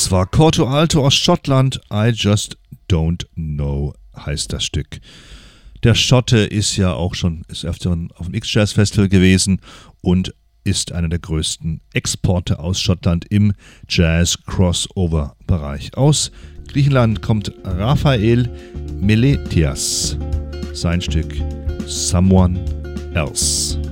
Das war Corto Alto aus Schottland. I Just Don't Know heißt das Stück. Der Schotte ist ja auch schon des Öfteren auf dem X-Jazz Festival gewesen und ist einer der größten Exporte aus Schottland im Jazz-Crossover-Bereich. Aus Griechenland kommt Raphael Meletias. Sein Stück Someone Else.